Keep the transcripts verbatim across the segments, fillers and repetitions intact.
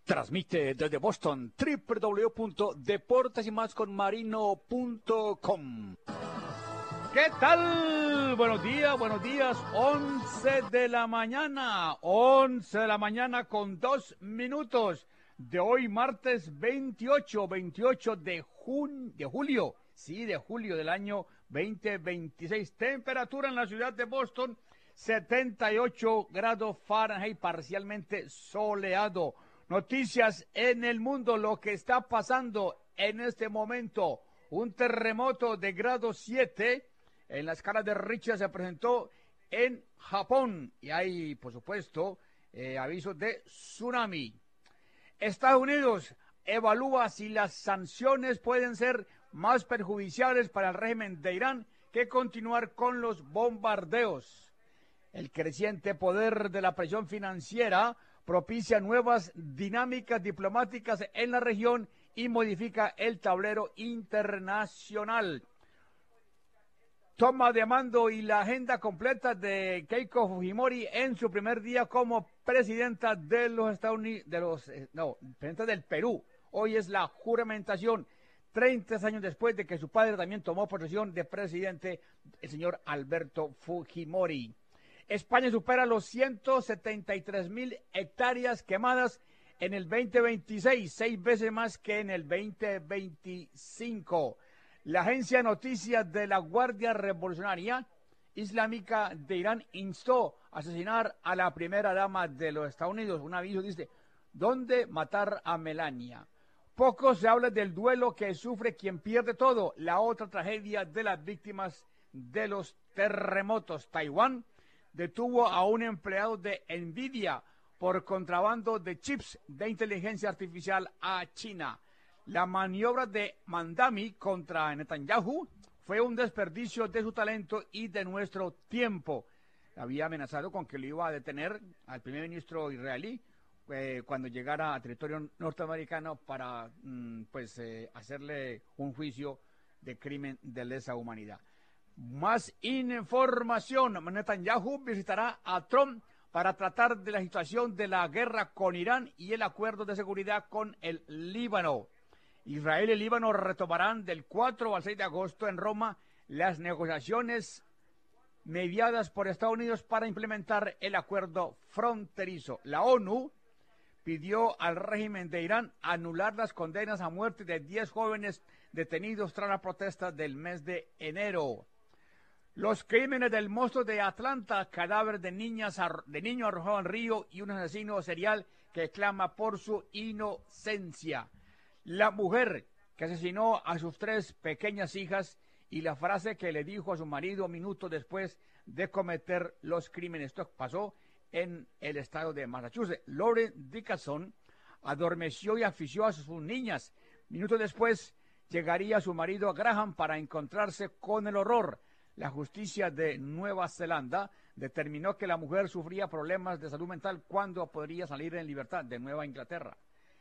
Transmite desde Boston, doble u doble u doble u punto deportes y más con marino punto com. ¿Qué tal? Buenos días, buenos días. once de la mañana, once de la mañana con dos minutos de hoy, martes veintiocho, veintiocho de, jun, de julio, sí, de julio del año veinte veintiséis. Temperatura en la ciudad de Boston, setenta y ocho grados Fahrenheit, parcialmente soleado. Noticias en el mundo, lo que está pasando en este momento. Un terremoto de grado siete en la escala de Richter se presentó en Japón. Y hay, por supuesto, eh, avisos de tsunami. Estados Unidos evalúa si las sanciones pueden ser más perjudiciales para el régimen de Irán que continuar con los bombardeos. El creciente poder de la presión financiera propicia nuevas dinámicas diplomáticas en la región y modifica el tablero internacional. Toma de mando y la agenda completa de Keiko Fujimori en su primer día como presidenta de los Estados Unidos, de los, no, presidenta del Perú. Hoy es la juramentación, treinta años después de que su padre también tomó posesión de presidente, el señor Alberto Fujimori. España supera los ciento setenta y tres mil hectáreas quemadas en el veinte veintiséis, seis veces más que en el veinte veinticinco. La agencia de noticias de la Guardia Revolucionaria Islámica de Irán instó a asesinar a la primera dama de los Estados Unidos. Un aviso dice, ¿dónde matar a Melania? Poco se habla del duelo que sufre quien pierde todo, la otra tragedia de las víctimas de los terremotos. Taiwán detuvo a un empleado de Nvidia por contrabando de chips de inteligencia artificial a China. La maniobra de Mandami contra Netanyahu fue un desperdicio de su talento y de nuestro tiempo. Había amenazado con que lo iba a detener al primer ministro israelí eh, cuando llegara a territorio norteamericano para mm, pues eh, hacerle un juicio de crimen de lesa humanidad. Más información. Netanyahu visitará a Trump para tratar de la situación de la guerra con Irán y el acuerdo de seguridad con el Líbano. Israel y Líbano retomarán del cuatro al seis de agosto en Roma las negociaciones mediadas por Estados Unidos para implementar el acuerdo fronterizo. La ONU pidió al régimen de Irán anular las condenas a muerte de diez jóvenes detenidos tras la protesta del mes de enero. Los crímenes del monstruo de Atlanta, cadáver de, niñas, de niño arrojado al río y un asesino serial que clama por su inocencia. La mujer que asesinó a sus tres pequeñas hijas y la frase que le dijo a su marido minutos después de cometer los crímenes. Esto pasó en el estado de Massachusetts. Lauren Dickinson adormeció y asfixió a sus niñas. Minutos después llegaría su marido Graham para encontrarse con el horror. La justicia de Nueva Zelanda determinó que la mujer sufría problemas de salud mental cuando podría salir en libertad de Nueva Inglaterra.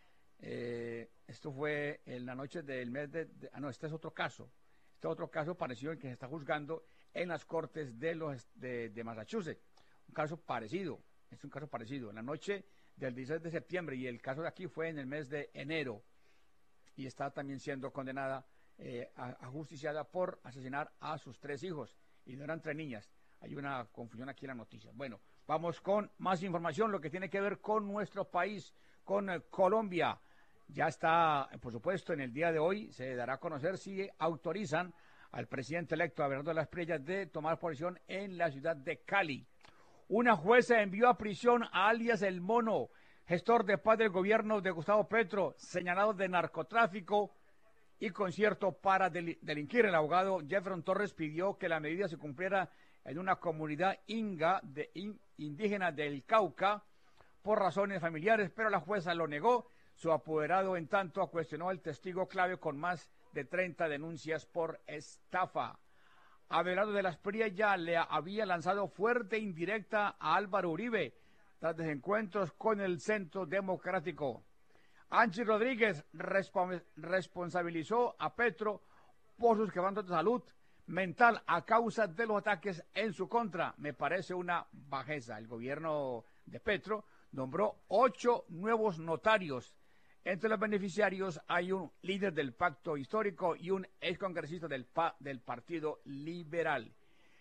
Eh, esto fue en la noche del mes de, de... Ah, no, este es otro caso. Este otro caso parecido al que se está juzgando en las cortes de, los, de, de Massachusetts. Un caso parecido, es un caso parecido. En la noche del dieciséis de septiembre y el caso de aquí fue en el mes de enero. Y está también siendo condenada, eh, ajusticiada por asesinar a sus tres hijos. Y no eran tres niñas. Hay una confusión aquí en la noticia. Bueno, vamos con más información, lo que tiene que ver con nuestro país, con eh, Colombia. Ya está, por supuesto, en el día de hoy se dará a conocer si autorizan al presidente electo Abelardo de las Prellas de tomar posesión en la ciudad de Cali. Una jueza envió a prisión a alias El Mono, gestor de paz del gobierno de Gustavo Petro, señalado de narcotráfico y concierto para del delinquir. El abogado Jefferson Torres pidió que la medida se cumpliera en una comunidad inga de, in, indígena del Cauca por razones familiares, pero la jueza lo negó. Su apoderado, en tanto, cuestionó al testigo clave con más de treinta denuncias por estafa. Abelardo de las Prellas ya le había lanzado fuerte indirecta a Álvaro Uribe tras desencuentros con el Centro Democrático. Anchi Rodríguez resp responsabilizó a Petro por sus quebrantos de salud mental a causa de los ataques en su contra. Me parece una bajeza. El gobierno de Petro nombró ocho nuevos notarios. Entre los beneficiarios hay un líder del pacto histórico y un excongresista del, pa del Partido Liberal.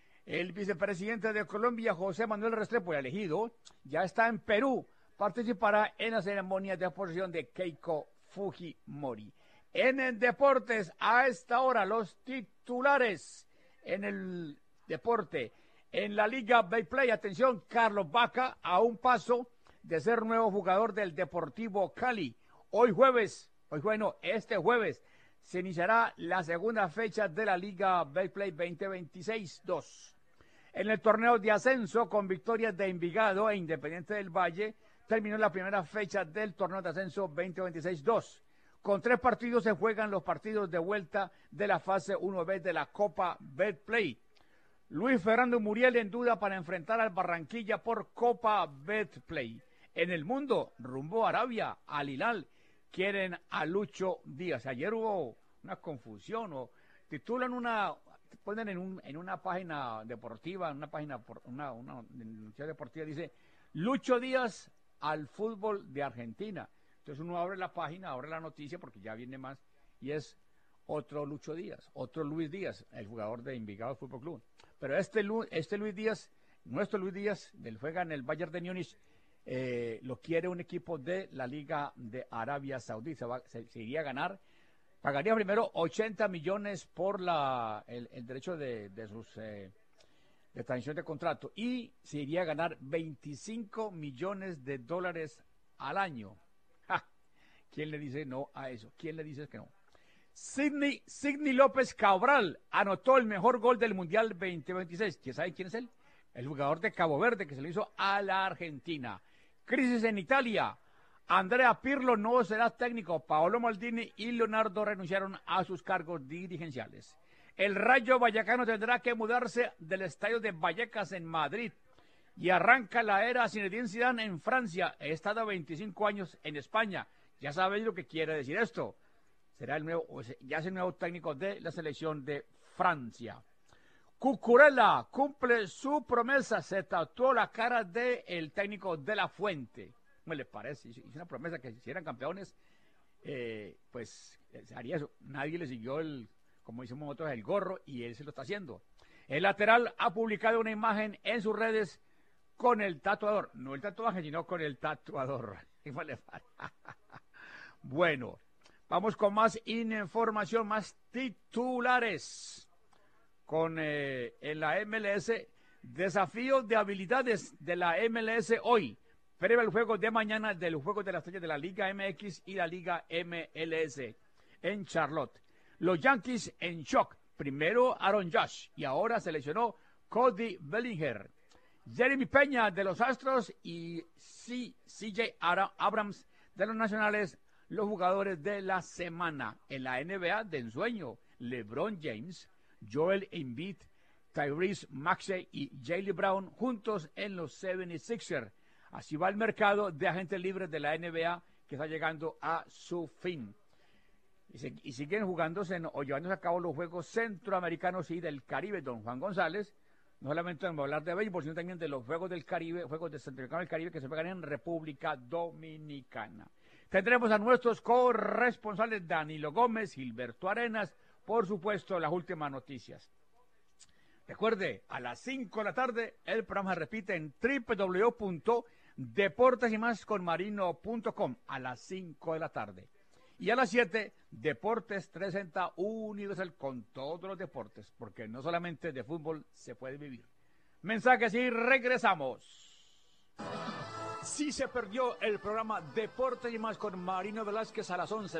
El vicepresidente de Colombia, José Manuel Restrepo, elegido, ya está en Perú. Participará en la ceremonia de exposición de Keiko Fujimori. En el deportes, a esta hora, los titulares en el deporte. En la Liga Betplay, atención, Carlos Vaca a un paso de ser nuevo jugador del Deportivo Cali. Hoy jueves, hoy bueno, este jueves, se iniciará la segunda fecha de la Liga Betplay veinte veintiséis dos. En el torneo de ascenso, con victorias de Envigado e Independiente del Valle, terminó la primera fecha del torneo de ascenso veinte veintiséis dos. Con tres partidos se juegan los partidos de vuelta de la fase uno B de la Copa Betplay. Luis Fernando Muriel en duda para enfrentar al Barranquilla por Copa Betplay. En el mundo, rumbo a Arabia, Al Hilal, quieren a Lucho Díaz. Ayer hubo una confusión, o titulan una, ponen en, un, en una página deportiva, en una página, una, una noticia deportiva, dice, Lucho Díaz al fútbol de Argentina. Entonces uno abre la página, abre la noticia, porque ya viene más, y es otro Lucho Díaz, otro Luis Díaz, el jugador de Envigado Fútbol Club. Pero este, este Luis Díaz, nuestro Luis Díaz, del juega en el Bayern de Múnich, eh, lo quiere un equipo de la Liga de Arabia Saudí. Se, va, se, se iría a ganar, pagaría primero ochenta millones por la, el, el derecho de, de sus eh, de transición de contrato, y se iría a ganar veinticinco millones de dólares al año. ¡Ja! ¿Quién le dice no a eso? ¿Quién le dice que no? Sidney, Sidney López Cabral anotó el mejor gol del Mundial veinte veintiséis. ¿Quién sabe quién es él? El jugador de Cabo Verde que se lo hizo a la Argentina. Crisis en Italia. Andrea Pirlo no será técnico. Paolo Maldini y Leonardo renunciaron a sus cargos dirigenciales. El Rayo Vallecano tendrá que mudarse del estadio de Vallecas en Madrid. Y arranca la era Zinedine Zidane en Francia. He estado veinticinco años en España. Ya sabéis lo que quiere decir esto. Será el nuevo, ya es el nuevo técnico de la selección de Francia. Cucurella cumple su promesa, se tatuó la cara del técnico de La Fuente. ¿Cómo le parece? Hizo una promesa que si eran campeones, eh, pues haría eso. Nadie le siguió, el, como decimos nosotros, el gorro, y él se lo está haciendo. El lateral ha publicado una imagen en sus redes con el tatuador. No el tatuaje, sino con el tatuador. Bueno. Vamos con más información, más titulares. Con eh, en la M L S, desafío de habilidades de la M L S hoy. Previo al juego de mañana del juego de las estrellas de la Liga M X y la Liga M L S en Charlotte. Los Yankees en shock. Primero Aaron Judge y ahora se lesionó Cody Bellinger. Jeremy Peña de los Astros y C J Abrams de los Nacionales, los jugadores de la semana. En la N B A de ensueño, LeBron James, Joel Embiid, Tyrese Maxey y Jaylen Brown juntos en los setenta y seis ers. Así va el mercado de agentes libres de la N B A, que está llegando a su fin. Y, se, y siguen jugándose en, o llevándose a cabo los Juegos Centroamericanos y del Caribe. Don Juan González, no solamente vamos a hablar de béisbol, sino también de los Juegos del Caribe, Juegos de Centroamericanos del Caribe, que se juegan en República Dominicana. Tendremos a nuestros corresponsales Danilo Gómez, Gilberto Arenas, por supuesto, las últimas noticias. Recuerde, a las cinco de la tarde, el programa se repite en doble u doble u doble u punto deportes y más con marino punto com, a las cinco de la tarde. Y a las siete, Deportes trescientos sesenta Universal con todos los deportes, porque no solamente de fútbol se puede vivir. Mensajes y regresamos. Si se perdió el programa Deportes y más con Marino Velázquez a las once